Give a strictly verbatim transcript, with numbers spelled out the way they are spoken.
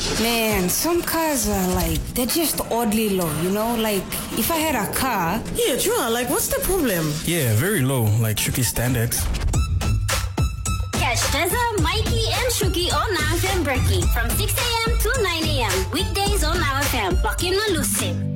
Man, some cars are like, they're just oddly low, you know? Like, if I had a car... Yeah, Joa, like, what's the problem? Yeah, very low, like Shuki standards. Catch Deza, Mikey, and Shuki on Now F M Breaky from six a.m. to nine a.m. Weekdays on Now F M. Lock in on Lucid.